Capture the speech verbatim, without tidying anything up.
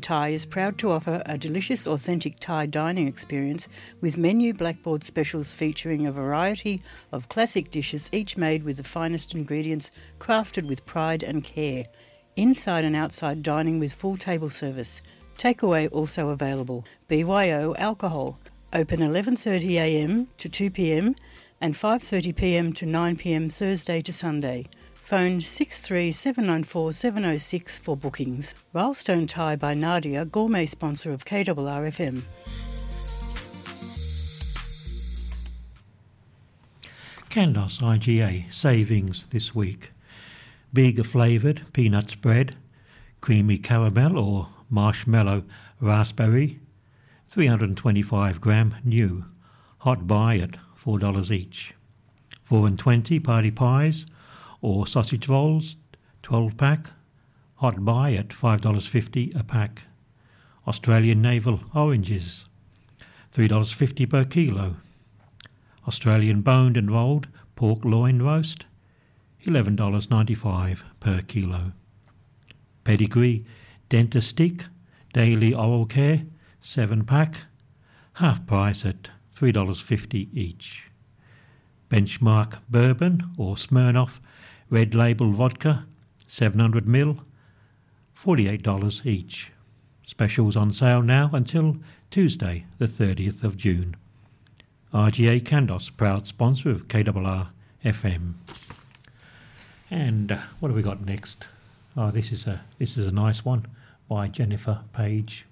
Thai is proud to offer a delicious, authentic Thai dining experience with menu blackboard specials featuring a variety of classic dishes, each made with the finest ingredients, crafted with pride and care. Inside and outside dining with full table service. Takeaway also available. B Y O Alcohol. Open eleven thirty a m to two p m and five thirty p m to nine p m Thursday to Sunday. Phone six three seven nine four seven oh six for bookings. Rylestone Thai by Nadia, gourmet sponsor of K R R F M. Candos I G A savings this week. Bega flavoured peanut spread, creamy caramel or marshmallow raspberry, three hundred twenty-five gram new, hot buy at four dollars each. four and twenty party pies or sausage rolls, twelve pack, hot buy at five dollars fifty a pack. Australian navel oranges, three dollars fifty per kilo. Australian boned and rolled pork loin roast, eleven dollars ninety-five per kilo. Pedigree Dentastic daily oral care, seven pack, half price at three dollars fifty each. Benchmark bourbon or Smirnoff red label vodka, seven hundred milliliters, forty-eight dollars each. Specials on sale now until Tuesday the thirtieth of June. R G A Candos, proud sponsor of K R R F M. And uh, what have we got next? Oh, this is a this is a nice one by Jennifer Page.